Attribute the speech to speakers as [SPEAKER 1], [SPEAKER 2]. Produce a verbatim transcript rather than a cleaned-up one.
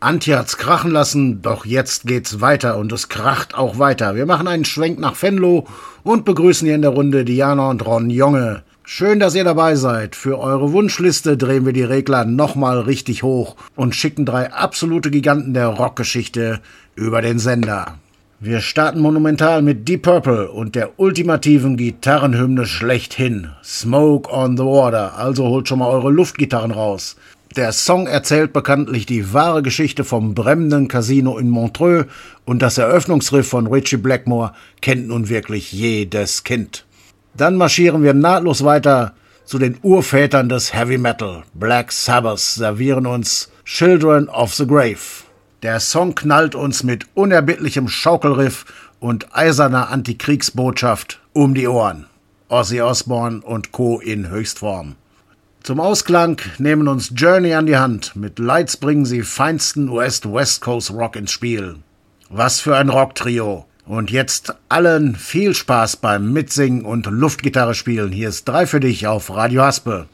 [SPEAKER 1] Antje hat's krachen lassen, doch jetzt geht's weiter und es kracht auch weiter. Wir machen einen Schwenk nach Venlo und begrüßen hier in der Runde Diana und Ron Jonge. Schön, dass ihr dabei seid. Für eure Wunschliste drehen wir die Regler nochmal richtig hoch und schicken drei absolute Giganten der Rockgeschichte über den Sender. Wir starten monumental mit Deep Purple und der ultimativen Gitarrenhymne schlechthin, Smoke on the Water, also holt schon mal eure Luftgitarren raus. Der Song erzählt bekanntlich die wahre Geschichte vom brennenden Casino in Montreux und das Eröffnungsriff von Ritchie Blackmore kennt nun wirklich jedes Kind. Dann marschieren wir nahtlos weiter zu den Urvätern des Heavy Metal. Black Sabbath servieren uns Children of the Grave. Der Song knallt uns mit unerbittlichem Schaukelriff und eiserner Antikriegsbotschaft um die Ohren. Ozzy Osbourne und Co. in Höchstform. Zum Ausklang nehmen uns Journey an die Hand. Mit Lights bringen sie feinsten U S-West Coast Rock ins Spiel. Was für ein Rocktrio. Und jetzt allen viel Spaß beim Mitsingen und Luftgitarre spielen. Hier ist drei für dich auf Radio Haspe.